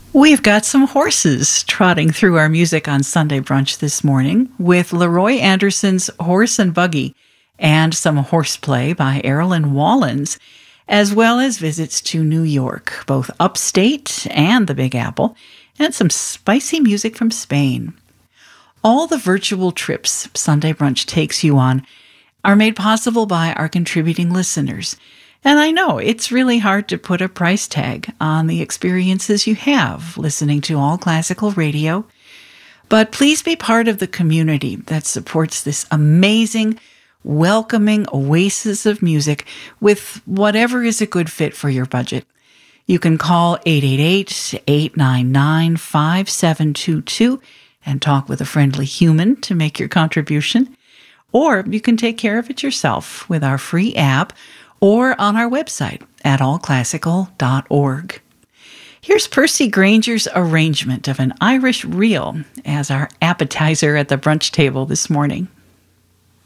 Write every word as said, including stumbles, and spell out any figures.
We've got some horses trotting through our music on Sunday Brunch this morning with Leroy Anderson's Horse and Buggy and some horseplay by Erilyn Wallens, as well as visits to New York, both upstate and the Big Apple, and some spicy music from Spain. All the virtual trips Sunday Brunch takes you on are made possible by our contributing listeners. And I know it's really hard to put a price tag on the experiences you have listening to all classical radio, but please be part of the community that supports this amazing, welcoming oasis of music with whatever is a good fit for your budget. You can call eight eight eight, eight nine nine, five seven two two and talk with a friendly human to make your contribution, or you can take care of it yourself with our free app or on our website at all classical dot org. Here's Percy Granger's arrangement of an Irish reel as our appetizer at the brunch table this morning.